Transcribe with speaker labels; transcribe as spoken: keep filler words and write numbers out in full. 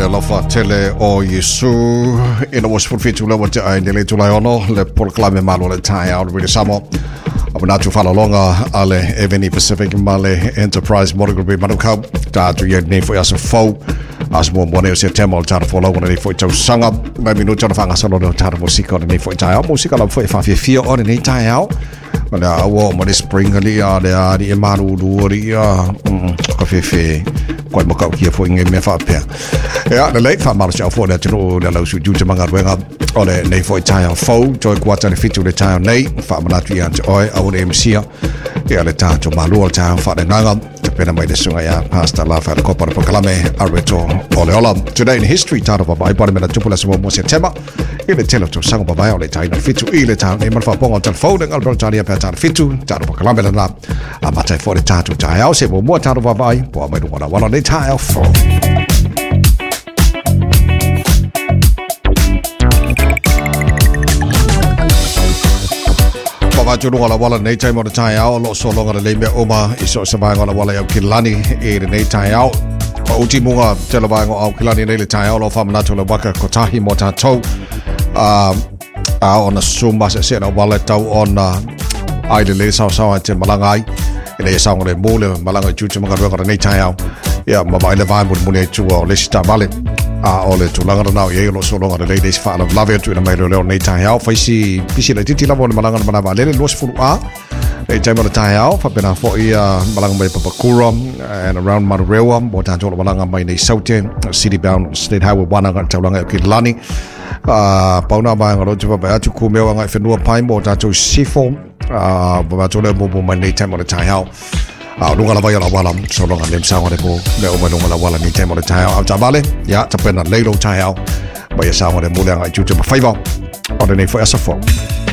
Speaker 1: lofa tele o Yesu ina was fulfitu le wata ai le tulai ono le proclame malo le tai out really samo abuna tu fala longa ale Eveni Pacific Male Enterprise Motor Group manuka ta tu ye ne fo ya so fo as mo mo ne se temo ta fo lo ne fo tau sanga mai minuto na fanga solo no ta musika ne fo tai out musika la fo fa fi on ne tai out mana awo mo ne spring ali a le a di maru duri a ka fi fi quite mo ka kia fo nge me fa pe ya le late fa mar cha fo le tro le lo su ju manga wenga o le nei fo tai out fo joy kwata ne fitu le tai nei fa mana tu ya oi au le M C ya le ta to malu al ta fa de nganga te pena mai de sunga ya pasta la fa ko por proclame arreto ole ola today in history ta ba bai pa me na tupula so mo se tema ile telo to sang ba bai ole ta ina fitu ile ta ne man fa pongo telefone ngal bro ta dia pa ta fitu ta ba proclame la a ba ta fo de ta to ta ya se mo mo ta ba bai po mai do wala wala le ta ya fo Juru wala wala nei tai mo de tai ao lo so longa le me oma iso se ba ngala wala ya kilani e nei tai ao o ti munga te lo ba ngo au kilani nei le tai ao lo fa mana to le waka ko tahi mo ta to um a ona sumba se se na wala tau ona ai le sa sa te malangai e sa ngore mo le malanga chu chu manga ro nei tai ao ya ma ba le va mo mo le chu o le sta vale a ole tu langa na ye lo so longa le ladies fa la love it na mai le nei tai ao fa si pisi le titi la mo malanga mana va le lo fu a le tai mo tai ao fa pena fo ia malanga mai Papakura and around Mararewa mo ta to malanga mai nei Southern city bound state highway one ga tau langa ki lani a pauna ba ngaro tu ba atu ku me nga fenua pai mo ta to sifo a ba to le mo mo nei tai mo tai ao a lunga la vaya la wala so longa lem sa ngore po le o ma lunga la wala ni tema le tai au ta vale ya ta pena le lo tai au ba ya sa ngore mo le nga chu chu ba fai ba o ne fo asa fo